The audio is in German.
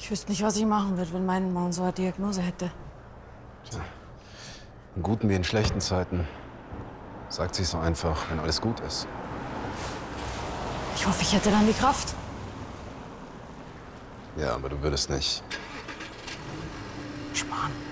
Ich wüsste nicht, was ich machen würde, wenn mein Mann so eine Diagnose hätte. Tja, in guten wie in schlechten Zeiten sagt sich so einfach, wenn alles gut ist. Ich hoffe, ich hätte dann die Kraft. Ja, aber du würdest nicht. Schmarrn.